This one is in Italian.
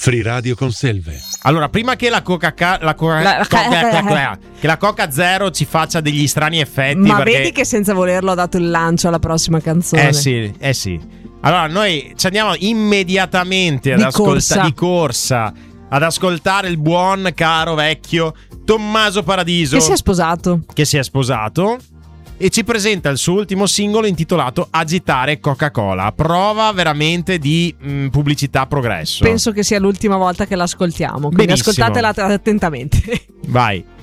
Free Radio con Selve. Allora, prima che la Coca Zero ci faccia degli strani effetti, ma perché... vedi che senza volerlo ha dato il lancio alla prossima canzone. Eh sì. Allora noi ci andiamo immediatamente ad corsa. di corsa ad ascoltare il buon caro vecchio Tommaso Paradiso, Che si è sposato e ci presenta il suo ultimo singolo intitolato Agitare Coca-Cola. Prova veramente di pubblicità progresso. Penso che sia l'ultima volta che l'ascoltiamo, quindi Benissimo. ascoltatela attentamente. Vai.